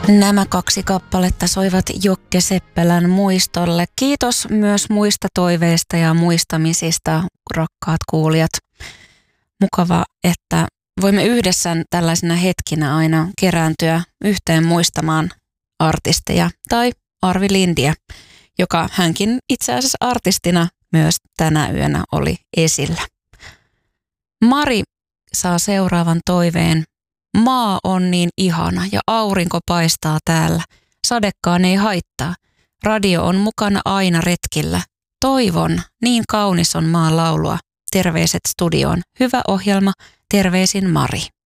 Nämä kaksi kappaletta soivat Jokke Seppälän muistolle. Kiitos myös muista toiveista ja muistamisista, rakkaat kuulijat. Mukava, että voimme yhdessä tällaisina hetkinä aina kerääntyä yhteen muistamaan artisteja tai Arvi Lindiä, joka hänkin itse asiassa artistina myös tänä yönä oli esillä. Mari saa seuraavan toiveen. Maa on niin ihana ja aurinko paistaa täällä. Sadekaan ei haittaa. Radio on mukana aina retkillä. Toivon, niin kaunis on maan laulua. Terveiset studioon. Hyvä ohjelma. Terveisin Mari.